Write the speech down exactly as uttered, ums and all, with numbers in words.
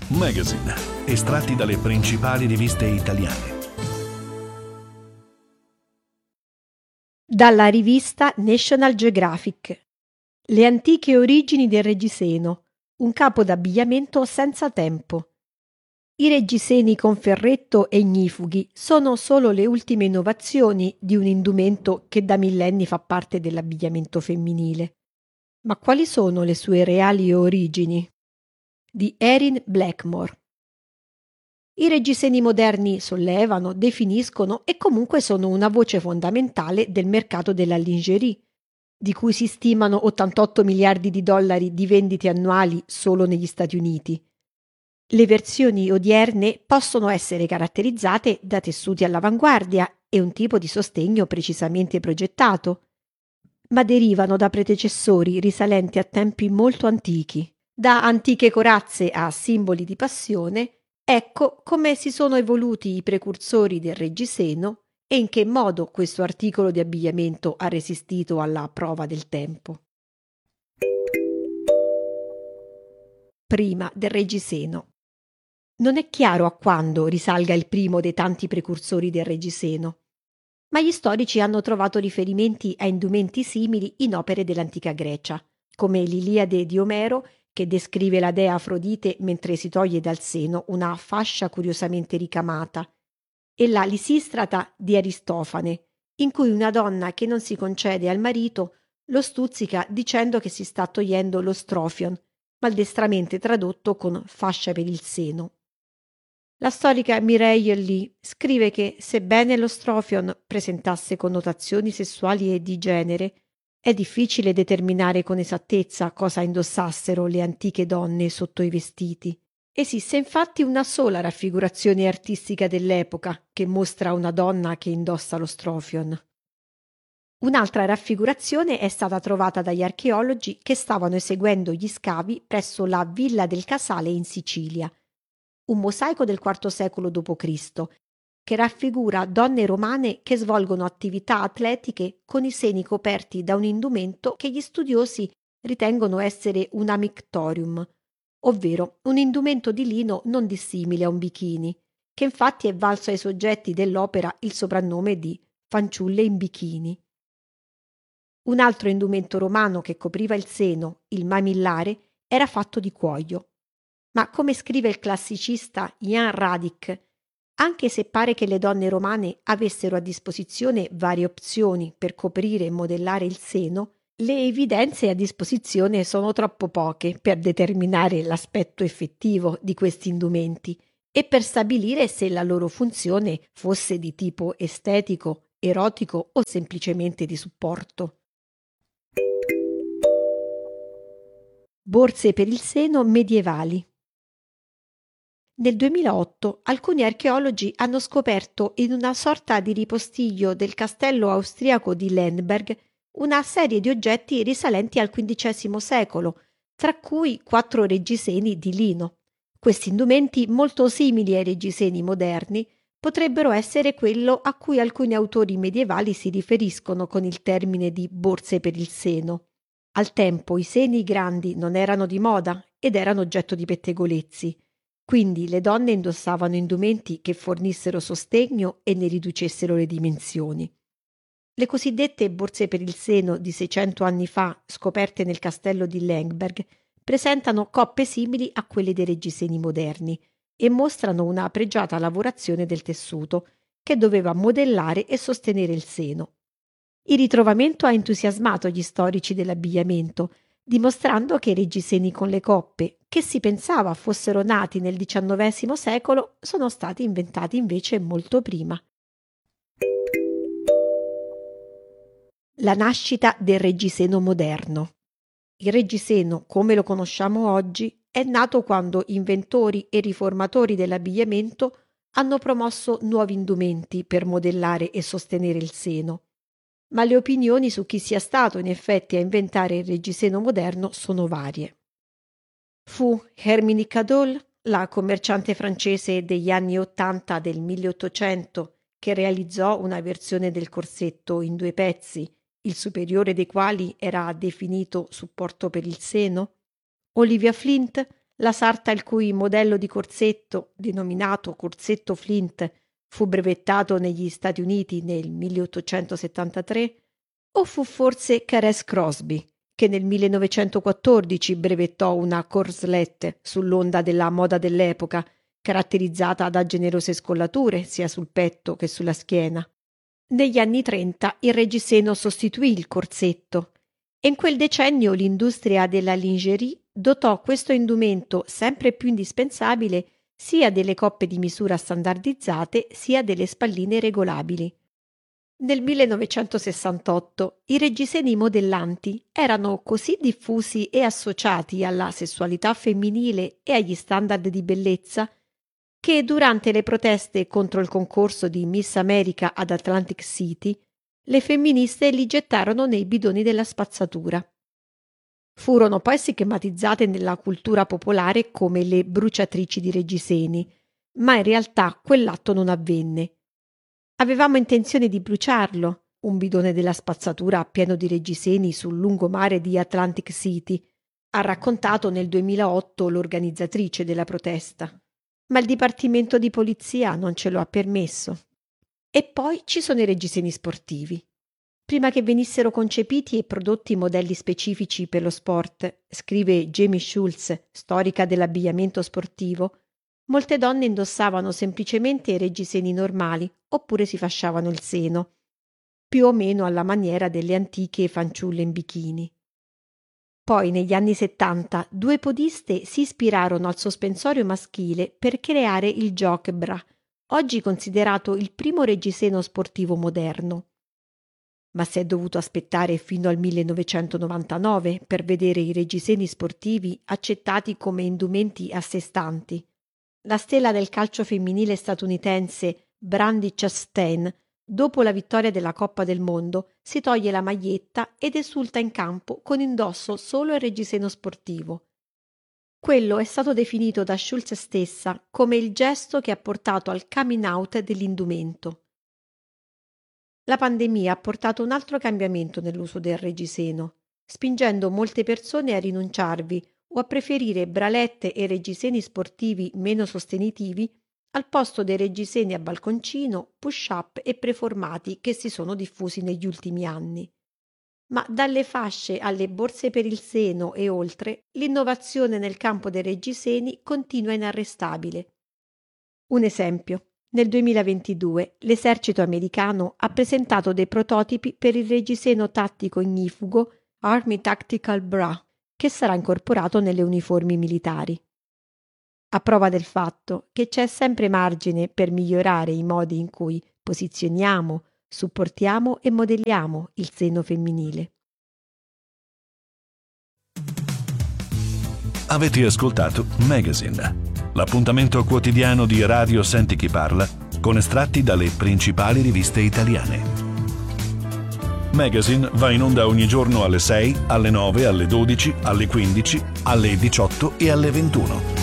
Magazine, estratti dalle principali riviste italiane. Dalla rivista National Geographic. Le antiche origini del reggiseno, un capo d'abbigliamento senza tempo. I reggiseni con ferretto e ignifughi sono solo le ultime innovazioni di un indumento che da millenni fa parte dell'abbigliamento femminile. Ma quali sono le sue reali origini? Di Erin Blackmore. I reggiseni moderni sollevano, definiscono e comunque sono una voce fondamentale del mercato della lingerie, di cui si stimano ottantotto miliardi di dollari di vendite annuali solo negli Stati Uniti. Le versioni odierne possono essere caratterizzate da tessuti all'avanguardia e un tipo di sostegno precisamente progettato, ma derivano da predecessori risalenti a tempi molto antichi. Da antiche corazze a simboli di passione, ecco come si sono evoluti i precursori del reggiseno e in che modo questo articolo di abbigliamento ha resistito alla prova del tempo. Prima del reggiseno. Non è chiaro a quando risalga il primo dei tanti precursori del reggiseno, ma gli storici hanno trovato riferimenti a indumenti simili in opere dell'antica Grecia, come l'Iliade di Omero, che descrive la dea Afrodite mentre si toglie dal seno una fascia curiosamente ricamata, e la Lisistrata di Aristofane, in cui una donna che non si concede al marito lo stuzzica dicendo che si sta togliendo lo strofion, maldestramente tradotto con fascia per il seno. La storica Mireille Lee scrive che, sebbene lo strofion presentasse connotazioni sessuali e di genere, è difficile determinare con esattezza cosa indossassero le antiche donne sotto i vestiti. Esiste infatti una sola raffigurazione artistica dell'epoca che mostra una donna che indossa lo strofion. Un'altra raffigurazione è stata trovata dagli archeologi che stavano eseguendo gli scavi presso la Villa del Casale in Sicilia, un mosaico del quarto secolo dopo Cristo, che raffigura donne romane che svolgono attività atletiche con i seni coperti da un indumento che gli studiosi ritengono essere un amictorium, ovvero un indumento di lino non dissimile a un bikini, che infatti è valso ai soggetti dell'opera il soprannome di fanciulle in bikini. Un altro indumento romano che copriva il seno, il mamillare, era fatto di cuoio. Ma come scrive il classicista Jan Radic, anche se pare che le donne romane avessero a disposizione varie opzioni per coprire e modellare il seno, le evidenze a disposizione sono troppo poche per determinare l'aspetto effettivo di questi indumenti e per stabilire se la loro funzione fosse di tipo estetico, erotico o semplicemente di supporto. Borse per il seno medievali. Nel duemilaotto alcuni archeologi hanno scoperto in una sorta di ripostiglio del castello austriaco di Lemberg una serie di oggetti risalenti al quindicesimo secolo, tra cui quattro reggiseni di lino. Questi indumenti, molto simili ai reggiseni moderni, potrebbero essere quello a cui alcuni autori medievali si riferiscono con il termine di borse per il seno. Al tempo i seni grandi non erano di moda ed erano oggetto di pettegolezzi. Quindi le donne indossavano indumenti che fornissero sostegno e ne riducessero le dimensioni. Le cosiddette borse per il seno di seicento anni fa, scoperte nel castello di Lemberg, presentano coppe simili a quelle dei reggiseni moderni e mostrano una pregiata lavorazione del tessuto, che doveva modellare e sostenere il seno. Il ritrovamento ha entusiasmato gli storici dell'abbigliamento, dimostrando che i reggiseni con le coppe, che si pensava fossero nati nel diciannovesimo secolo, sono stati inventati invece molto prima. La nascita del reggiseno moderno. Il reggiseno, come lo conosciamo oggi, è nato quando inventori e riformatori dell'abbigliamento hanno promosso nuovi indumenti per modellare e sostenere il seno. Ma le opinioni su chi sia stato in effetti a inventare il reggiseno moderno sono varie. Fu Hermine Cadol, la commerciante francese degli anni ottanta del milleottocento, che realizzò una versione del corsetto in due pezzi, il superiore dei quali era definito supporto per il seno? Olivia Flint, la sarta il cui modello di corsetto, denominato corsetto Flint, fu brevettato negli Stati Uniti nel milleottocentosettantatré, o fu forse Ceres Crosby, che nel millenovecentoquattordici brevettò una corselet sull'onda della moda dell'epoca, caratterizzata da generose scollature sia sul petto che sulla schiena. Negli anni trenta il reggiseno sostituì il corsetto e in quel decennio l'industria della lingerie dotò questo indumento sempre più indispensabile sia delle coppe di misura standardizzate sia delle spalline regolabili. Nel millenovecentosessantotto i reggiseni modellanti erano così diffusi e associati alla sessualità femminile e agli standard di bellezza che durante le proteste contro il concorso di Miss America ad Atlantic City le femministe li gettarono nei bidoni della spazzatura. Furono poi stigmatizzate nella cultura popolare come le bruciatrici di reggiseni, ma in realtà quell'atto non avvenne. Avevamo intenzione di bruciarlo, un bidone della spazzatura pieno di reggiseni sul lungomare di Atlantic City, ha raccontato nel duemilaotto l'organizzatrice della protesta. Ma il Dipartimento di Polizia non ce lo ha permesso. E poi ci sono i reggiseni sportivi. Prima che venissero concepiti e prodotti modelli specifici per lo sport, scrive Jamie Schultz, storica dell'abbigliamento sportivo, molte donne indossavano semplicemente i reggiseni normali oppure si fasciavano il seno, più o meno alla maniera delle antiche fanciulle in bikini. Poi, negli anni settanta, due podiste si ispirarono al sospensorio maschile per creare il jock bra, oggi considerato il primo reggiseno sportivo moderno. Ma si è dovuto aspettare fino al millenovecentonovantanove per vedere i reggiseni sportivi accettati come indumenti a sé stanti. La stella del calcio femminile statunitense Brandi Chastain, dopo la vittoria della Coppa del Mondo, si toglie la maglietta ed esulta in campo con indosso solo il reggiseno sportivo. Quello è stato definito da Schultz stessa come il gesto che ha portato al coming out dell'indumento. La pandemia ha portato un altro cambiamento nell'uso del reggiseno, spingendo molte persone a rinunciarvi o a preferire bralette e reggiseni sportivi meno sostenitivi al posto dei reggiseni a balconcino, push-up e preformati che si sono diffusi negli ultimi anni. Ma dalle fasce alle borse per il seno e oltre, l'innovazione nel campo dei reggiseni continua inarrestabile. Un esempio. Nel duemilaventidue l'esercito americano ha presentato dei prototipi per il reggiseno tattico ignifugo Army Tactical Bra, che sarà incorporato nelle uniformi militari. A prova del fatto che c'è sempre margine per migliorare i modi in cui posizioniamo, supportiamo e modelliamo il seno femminile. Avete ascoltato Magazine, l'appuntamento quotidiano di Radio Senti Chi Parla con estratti dalle principali riviste italiane. Magazine va in onda ogni giorno alle sei, alle nove, alle dodici, alle quindici, alle diciotto e alle ventuno.